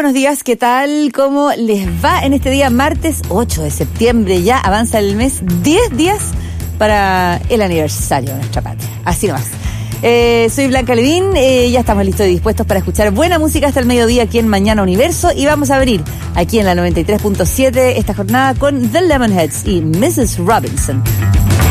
buenos días, ¿qué tal? ¿Cómo les va en este día martes 8 de septiembre? Ya avanza el mes, 10 días para el aniversario de nuestra patria. Así nomás. Soy Blanca Levín, ya estamos listos y dispuestos para escuchar buena música hasta el mediodía aquí en Mañana Universo y vamos a abrir aquí en la 93.7 esta jornada con The Lemonheads y Mrs. Robinson.